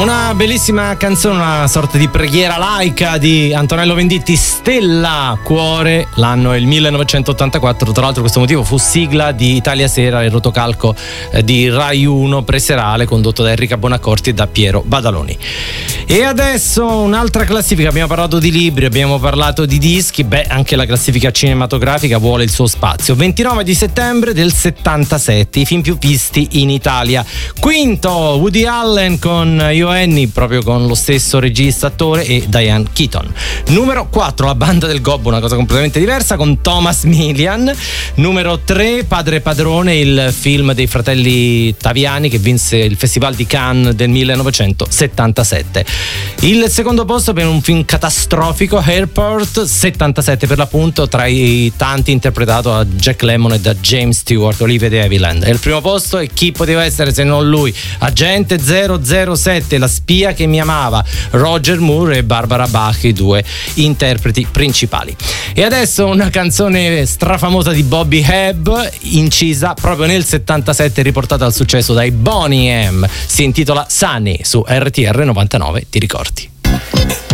Una bellissima canzone, una sorta di preghiera laica di Antonello Venditti, Stella Cuore. L'anno è il 1984, tra l'altro questo motivo fu sigla di Italia Sera, il rotocalco di Rai 1 preserale condotto da Enrica Bonaccorti e da Piero Badaloni. E adesso un'altra classifica, abbiamo parlato di libri, abbiamo parlato di dischi, anche la classifica cinematografica vuole il suo spazio. 29 di settembre del 77, i film più visti in Italia. Quinto, Woody Allen con Io Annie, proprio con lo stesso regista, attore, e Diane Keaton. Numero 4, La banda del Gobbo, una cosa completamente diversa, con Thomas Milian. Numero 3, Padre e Padrone, il film dei fratelli Taviani che vinse il Festival di Cannes del 1977. Il secondo posto per un film catastrofico, Airport, 77 per l'appunto, tra i tanti interpretato da Jack Lemmon e da James Stewart, Olivia de Havilland. E il primo posto, e chi poteva essere se non lui, Agente 007, La spia che mi amava, Roger Moore e Barbara Bach, i due interpreti principali. E adesso una canzone strafamosa di Bobby Hebb, incisa proprio nel 77, riportata al successo dai Boney M, si intitola Sunny, su RTR 99, ti ricordi?